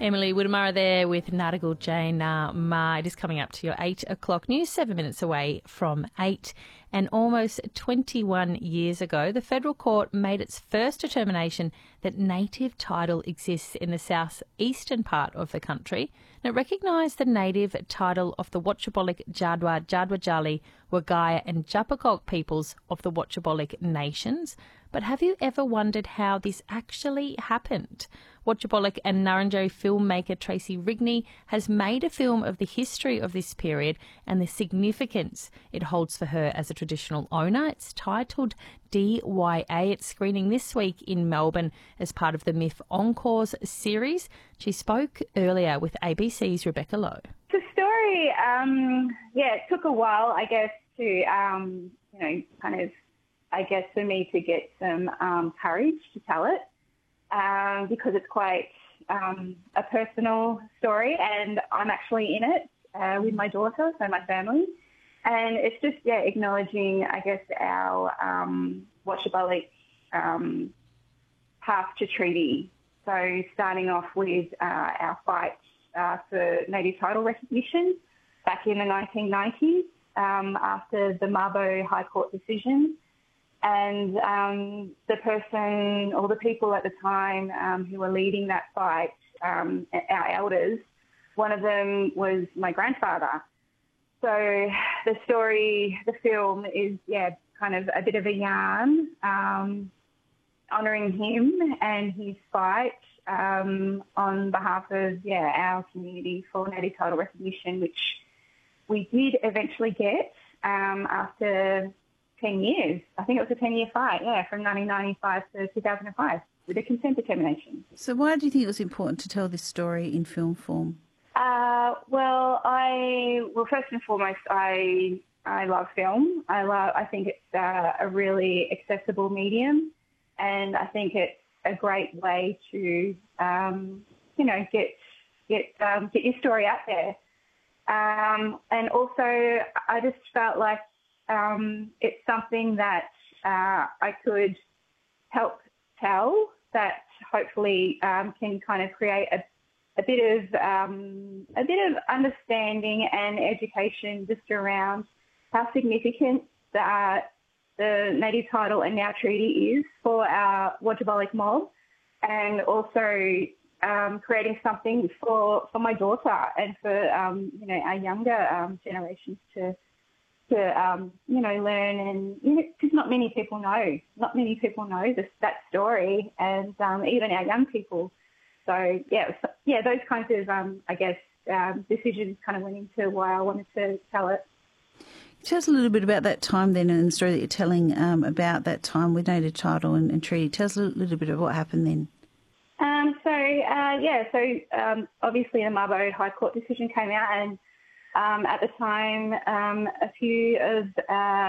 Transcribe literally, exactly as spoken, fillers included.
Emily Woodamara there with Nadigal Jane uh, Ma. It is coming up to your eight o'clock news, seven minutes away from eight. And almost twenty-one years ago, the Federal Court made its first determination that native title exists in the south-eastern part of the country. And it recognised the native title of the Wotjobaluk, Jadwa, Jadwajali, Wagaya and Japagog peoples of the Wotjobaluk nations. But have you ever wondered how this actually happened? Wotjobaluk and Ngarrindjeri filmmaker Tracy Rigney has made a film of the history of this period and the significance it holds for her as a traditional owner. It's titled D Y A. It's screening this week in Melbourne as part of the M I F Encores series. She spoke earlier with A B C's Rebecca Lowe. The story, um, yeah, it took a while, I guess, to, um, you know, kind of, I guess, for me to get some um, courage to tell it. Um, because it's quite um, a personal story, and I'm actually in it uh, with my daughter, so my family. And it's just, yeah, acknowledging, I guess, our um, Wotjobaluk um, path to treaty. So starting off with uh, our fight uh, for native title recognition back in the nineteen nineties um, after the Mabo High Court decision. And um, the person or the people at the time um, who were leading that fight, um, our elders, one of them was my grandfather. So the story, the film is, yeah, kind of a bit of a yarn, um, honouring him and his fight um, on behalf of, yeah, our community for native title recognition, which we did eventually get um, after ten years. I think it was a ten-year fight, yeah, from nineteen ninety-five to two thousand five with a consent determination. So why do you think it was important to tell this story in film form? Uh, well, I well first and foremost, I I love film. I love. I think it's uh, a really accessible medium, and I think it's a great way to um, you know get get um, get your story out there. Um, and also, I just felt like Um, it's something that uh, I could help tell that hopefully um, can kind of create a, a bit of um, a bit of understanding and education just around how significant the, uh, the native title and now treaty is for our Wotjobaluk mob, and also um, creating something for, for my daughter and for um, you know our younger um, generations to. to, um, you know, learn and, you know, because not many people know, not many people know this, that story, and um, even our young people. So, yeah, so, yeah, those kinds of, um, I guess, um, decisions kind of went into why I wanted to tell it. Tell us a little bit about that time then and the story that you're telling um, about that time with native title and, and treaty. Tell us a little bit of what happened then. Um, so, uh, yeah, so um, obviously the Mabo High Court decision came out, and Um, at the time, um, a few of uh,